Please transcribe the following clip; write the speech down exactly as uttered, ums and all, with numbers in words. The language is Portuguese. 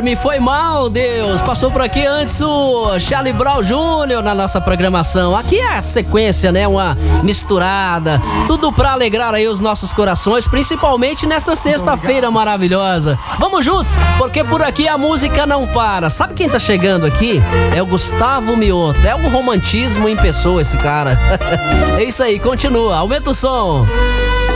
me foi mal, Deus. Passou por aqui antes o Charlie Brown Júnior na nossa programação. Aqui é a sequência, né? Uma misturada. Tudo pra alegrar aí os nossos corações, principalmente nesta sexta-feira maravilhosa. Vamos juntos, porque por aqui a música não para. Sabe quem tá chegando aqui? É o Gustavo Mioto. É um romantismo em pessoa esse cara. É isso aí, continua. Aumenta o som.